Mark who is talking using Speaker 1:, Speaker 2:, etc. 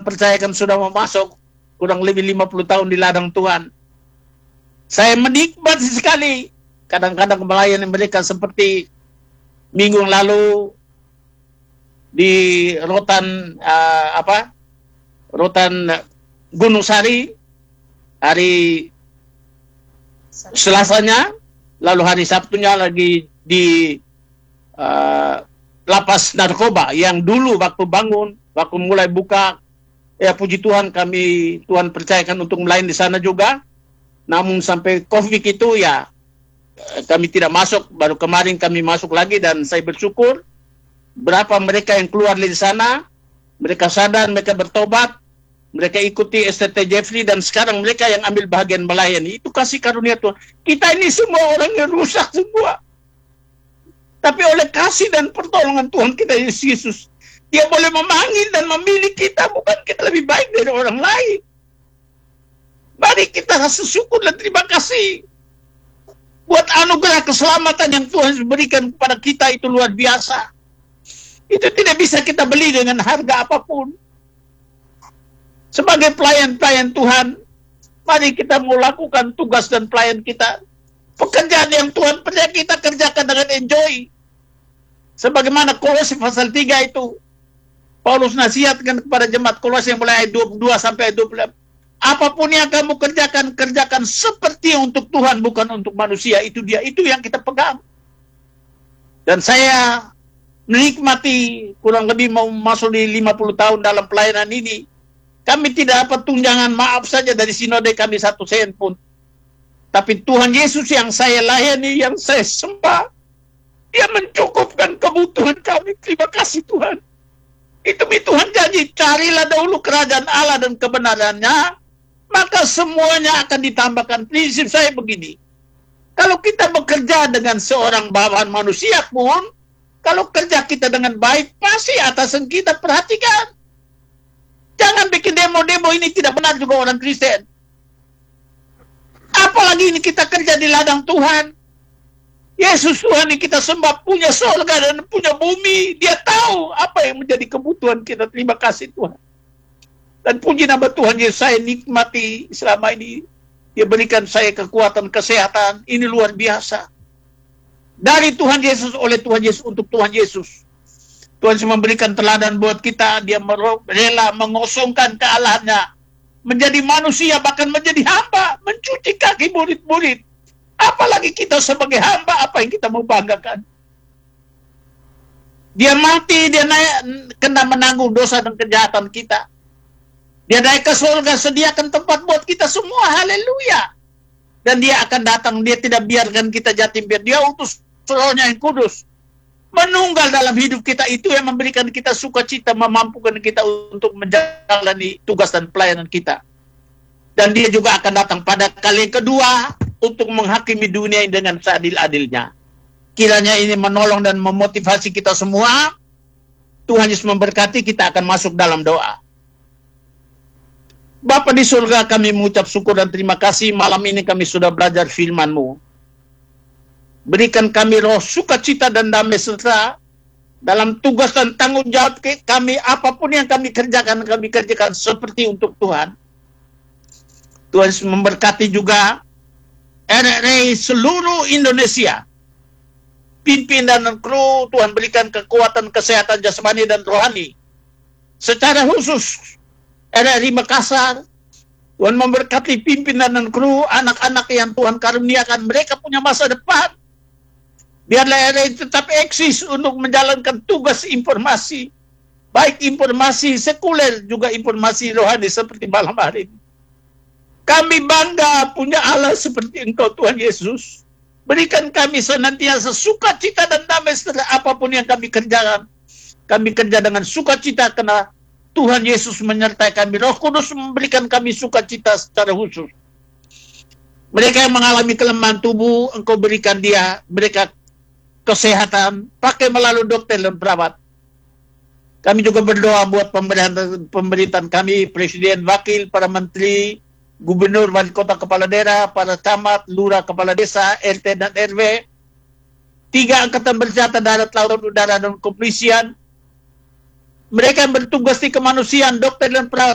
Speaker 1: percaya kan sudah mau masuk kurang lebih 50 tahun di ladang Tuhan. Saya menikmati sekali kadang-kadang melayani mereka seperti minggu lalu di Rotan Gunung Sari hari Selasanya, lalu hari Sabtunya lagi di lapas narkoba yang dulu waktu mulai buka, ya puji Tuhan Tuhan percayakan untuk melayani di sana juga. Namun sampai COVID itu ya kami tidak masuk, baru kemarin kami masuk lagi dan saya bersyukur berapa mereka yang keluar dari sana, mereka sadar, mereka bertobat, mereka ikuti STT Jeffrey dan sekarang mereka yang ambil bahagian melayani. Itu kasih karunia Tuhan. Kita ini semua orang yang rusak semua. Tapi oleh kasih dan pertolongan Tuhan kita Yesus, Dia boleh memanggil dan memilih kita, bukan kita lebih baik dari orang lain. Mari kita rasa syukur dan terima kasih buat anugerah keselamatan yang Tuhan berikan kepada kita, itu luar biasa. Itu tidak bisa kita beli dengan harga apapun. Sebagai pelayan-pelayan Tuhan, mari kita mau lakukan tugas dan pelayan kita. Pekerjaan yang Tuhan percaya kita kerjakan dengan enjoy. Sebagaimana Kolose pasal 3 itu, Paulus nasihatkan kepada jemaat Kolose yang mulai ayat 22 sampai ayat 28. Apapun yang kamu kerjakan, kerjakan seperti untuk Tuhan, bukan untuk manusia. Itu dia, itu yang kita pegang. Dan saya menikmati kurang lebih mau masuk di 50 tahun dalam pelayanan ini. Kami tidak dapat tunjangan maaf saja dari sinode kami 1 sen pun. Tapi Tuhan Yesus yang saya layani, yang saya sembah, Dia mencukupkan kebutuhan kami. Terima kasih Tuhan. Itu Tuhan janji, carilah dahulu kerajaan Allah dan kebenarannya, maka semuanya akan ditambahkan. Prinsip saya begini, kalau kita bekerja dengan seorang bawahan manusia pun, kalau kerja kita dengan baik, pasti atasan kita perhatikan. Jangan bikin demo-demo, ini tidak benar juga orang Kristen. Apalagi ini kita kerja di ladang Tuhan. Yesus Tuhan yang kita sembah punya surga dan punya bumi. Dia tahu apa yang menjadi kebutuhan kita. Terima kasih Tuhan. Dan puji nama Tuhan Yesus, saya nikmati selama ini. Dia berikan saya kekuatan, kesehatan. Ini luar biasa. Dari Tuhan Yesus, oleh Tuhan Yesus, untuk Tuhan Yesus. Tuhan memberikan teladan buat kita. Dia rela mengosongkan kealahannya. Menjadi manusia, bahkan menjadi hamba. Mencuci kaki murid-murid. Apalagi kita sebagai hamba, apa yang kita mau banggakan? Dia mati, dia naik, kena menanggung dosa dan kejahatan kita. Dia naik ke surga, sediakan tempat buat kita semua, haleluya. Dan dia akan datang, dia tidak biarkan kita yatim piatu. Dia utus Rohnya yang kudus. Menunggal dalam hidup kita, itu yang memberikan kita sukacita, memampukan kita untuk menjalani tugas dan pelayanan kita. Dan dia juga akan datang pada kali yang kedua, untuk menghakimi dunia ini dengan seadil-adilnya. Kiranya ini menolong dan memotivasi kita semua. Tuhan Yesus memberkati, kita akan masuk dalam doa. Bapa di surga, kami mengucap syukur dan terima kasih. Malam ini kami sudah belajar firman-Mu. Berikan kami roh sukacita dan damai serta dalam tugas dan tanggung jawab kami. Apapun yang kami kerjakan seperti untuk Tuhan. Tuhan Yesus memberkati juga RRI seluruh Indonesia. Pimpinan dan kru, Tuhan berikan kekuatan, kesehatan jasmani dan rohani. Secara khusus RRI Makassar, Tuhan memberkati pimpinan dan kru, anak-anak yang Tuhan karuniakan, mereka punya masa depan. Biarlah RRI tetap eksis untuk menjalankan tugas informasi, baik informasi sekuler juga informasi rohani seperti malam hari ini. Kami bangga punya Allah seperti Engkau Tuhan Yesus. Berikan kami senantiasa sukacita dan damai setelah apapun yang kami kerjakan. Kami kerja dengan sukacita karena Tuhan Yesus menyertai kami. Roh Kudus memberikan kami sukacita secara khusus. Mereka yang mengalami kelemahan tubuh, Engkau berikan mereka kesehatan, pakai melalui dokter dan perawat. Kami juga berdoa buat pemerintahan kami, Presiden, Wakil, para Menteri, Gubernur, Wali Kota, Kepala Daerah, para camat, lurah, kepala desa, RT dan RW, 3 angkatan bersenjata darat, laut, udara, dan kepolisian. Mereka yang bertugas di kemanusiaan, dokter dan perawat,